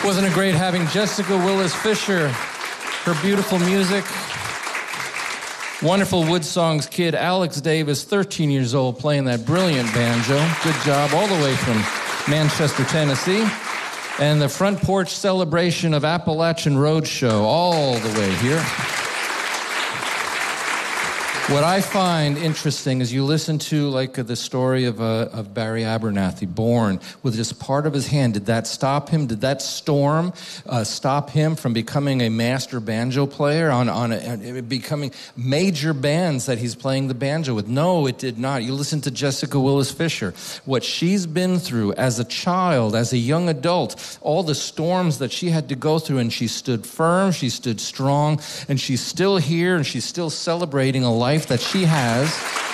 Wasn't it great having Jessica Willis Fisher, her beautiful music? Wonderful Wood Songs kid, Alex Davis, 13 years old, playing that brilliant banjo. Good job, all the way from Manchester, Tennessee. And the Front Porch Celebration of Appalachian Roadshow, all the way here. What I find interesting is you listen to the story of Barry Abernathy, born with just part of his hand. Did that stop him? Did that storm stop him from becoming a master banjo player becoming major bands that he's playing the banjo with? No, it did not. You listen to Jessica Willis Fisher, what she's been through as a child, as a young adult, all the storms that she had to go through, and she stood firm, she stood strong, and she's still here, and she's still celebrating a life that she has.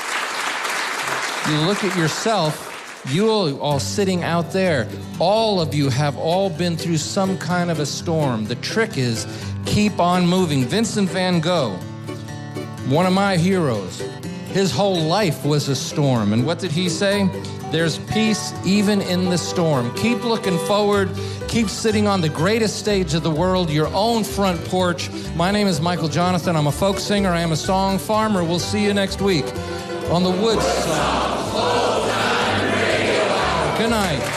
You look at yourself, you all sitting out there, all of you have all been through some kind of a storm. The trick is keep on moving. Vincent van Gogh, one of my heroes, his whole life was a storm. And what did he say? There's peace even in the storm. Keep looking forward. Keep sitting on the greatest stage of the world, your own front porch. My name is Michael Jonathan. I'm a folk singer. I am a song farmer. We'll see you next week on the Wood Songs Old-Time Radio Hour. Good night.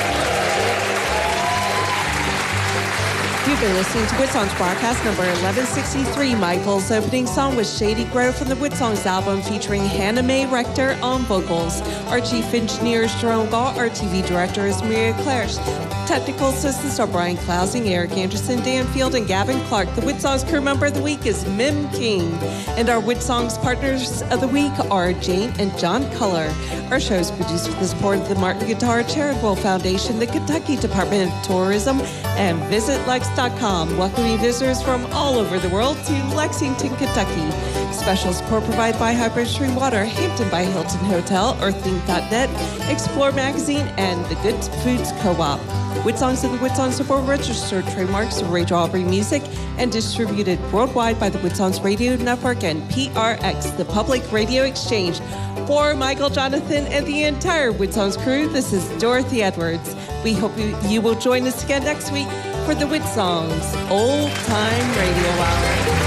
You've been listening to Wood Songs broadcast number 1163. Michael's opening song was Shady Grove from the Wood Songs album, featuring Hannah Mae Rector on vocals. Our chief engineer is Jerome Gaw. Our TV director is Maria Clarish. Technical assistants are Brian Klausing, Eric Anderson, Dan Field, and Gavin Clark. The Wood Songs crew member of the week is Mim King. And our Wood Songs partners of the week are Jane and John Culler. Our show is produced with the support of the Martin Guitar Charitable Foundation, the Kentucky Department of Tourism, and VisitLex.com, welcoming visitors from all over the world to Lexington, Kentucky. Special support provided by Hybrid Stream Water, Hampton by Hilton Hotel, Earthlink.net, Explore Magazine, and the Good Foods Co-op. Wood Songs and the Wood Songs are registered trademarks of Rachel Aubrey Music and distributed worldwide by the Wood Songs Radio Network and PRX, the Public Radio Exchange. For Michael Jonathan and the entire Wood Songs crew, this is Dorothy Edwards. We hope you will join us again next week for the Wood Songs Old Time Radio Hour.